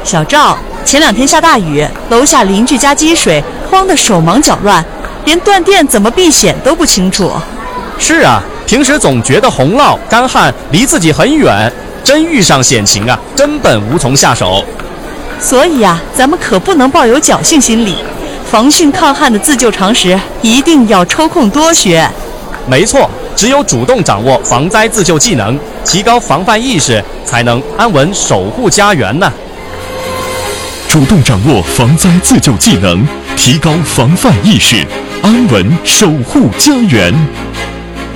小赵，前2天下大雨，楼下邻居家积水，慌得手忙脚乱，连断电怎么避险都不清楚。 是啊，平时总觉得洪涝、干旱离自己很远，真遇上险情啊，根本无从下手。 所以啊，咱们可不能抱有侥幸心理，防汛抗旱的自救常识一定要抽空多学。 没错，只有主动掌握防灾自救技能，提高防范意识，才能安稳守护家园呢。 主动掌握防灾自救技能，提高防范意识，安稳守护家园。